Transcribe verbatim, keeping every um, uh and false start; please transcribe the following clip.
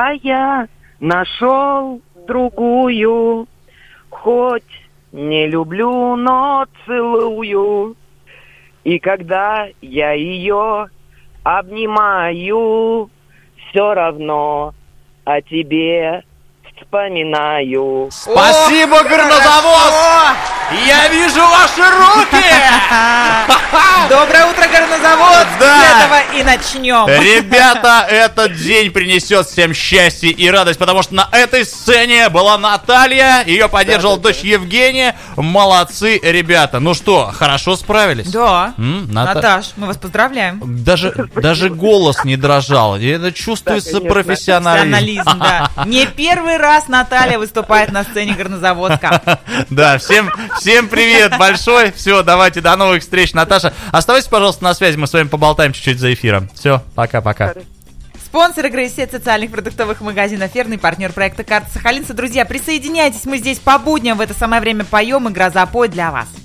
А я нашел другую, хоть не люблю, но целую. И когда я ее обнимаю, все равно о тебе вспоминаю. Спасибо, горнозавод! Я вижу ваши руки! Доброе утро, горнозавод! Да. С этого и начнем. Ребята, этот день принесет всем счастье и радость, потому что на этой сцене была Наталья, ее поддерживала дочь Евгения. Молодцы, ребята. Ну что, хорошо справились? Да. М, Ната- Наташ, мы вас поздравляем. Даже, даже голос не дрожал. И это чувствуется Да, конечно. профессионализм. Профессионализм, да. Не первый раз Наталья выступает на сцене горнозаводска. Да, всем, всем привет большой. Все, давайте, до новых встреч, Наташа. Оставайтесь, пожалуйста, на связи, мы с вами поболтаем чуть-чуть за эфиром. Все, пока-пока. Спонсор игры — сеть социальных продуктовых магазинов «Верный», партнер проекта «Карта Сахалинца». Друзья, присоединяйтесь, мы здесь по будням в это самое время поем, игра «Запой» для вас.